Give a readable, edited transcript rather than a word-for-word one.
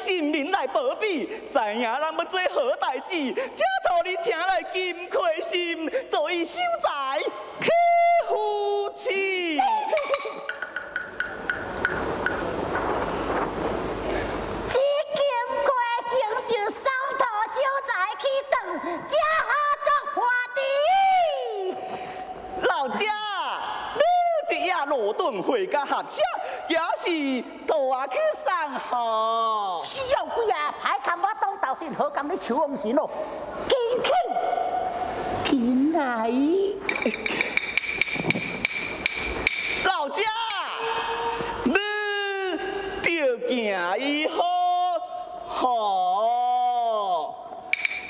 性命来保庇，知影咱要做好代志，才托你请来金魁心，做伊守财去夫妻。 这金魁心就送托守财去当，才好做花弟。 老家，你这夜罗顿回家合适，也是倒啊去送吼。 死有鬼啊！歹看我当头阵好咁你求王神咯，紧来。